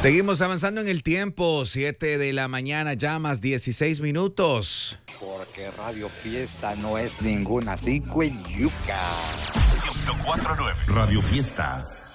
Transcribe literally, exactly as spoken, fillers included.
Seguimos avanzando en el tiempo, siete de la mañana, ya más dieciséis minutos. Porque Radio Fiesta no es ninguna cinco en yuca. ciento cuatro punto nueve Radio Fiesta.